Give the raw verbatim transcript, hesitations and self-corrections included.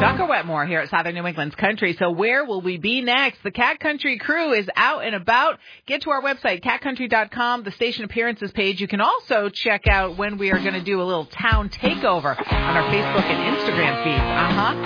Tucker Wetmore here at Southern New England's Country. So where will we be next? The Cat Country crew is out and about. Get to our website, cat country dot com, the station appearances page. You can also check out when we are going to do a little town takeover on our Facebook and Instagram feeds. Uh-huh.